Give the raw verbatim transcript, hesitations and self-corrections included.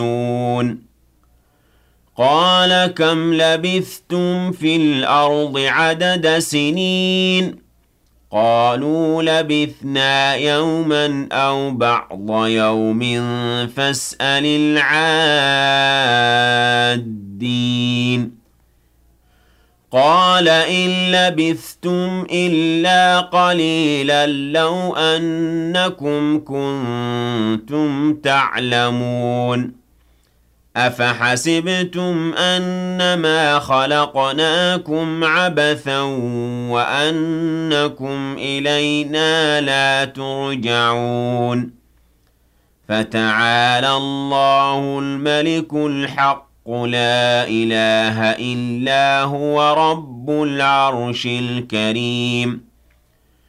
قال كم لبثتم في الأرض عدد سنين قالوا لبثنا يوما أو بعض يوم فاسأل العادين قال إن لبثتم إلا قليلا لو أنكم كنتم تعلمون أفحسبتم أنما خلقناكم عبثا وأنكم إلينا لا ترجعون فتعالى الله الملك الحق لا إله إلا هو رب العرش الكريم